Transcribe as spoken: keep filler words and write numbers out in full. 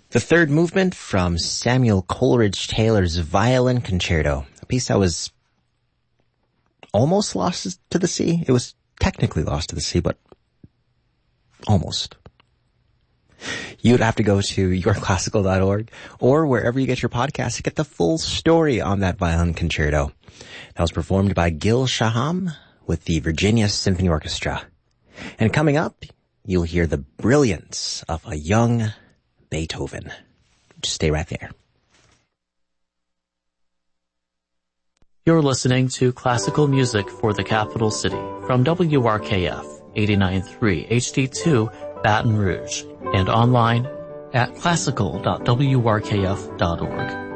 The third movement from Samuel Coleridge Taylor's Violin Concerto, a piece that was almost lost to the sea. It was technically lost to the sea, but almost. You'd have to go to your classical dot org or wherever you get your podcasts to get the full story on that violin concerto. That was performed by Gil Shaham with the Virginia Symphony Orchestra. And coming up, you'll hear the brilliance of a young Beethoven. Just stay right there. You're listening to classical music for the capital city from W R K F eighty-nine point three H D two Baton Rouge and online at classical dot w r k f dot org.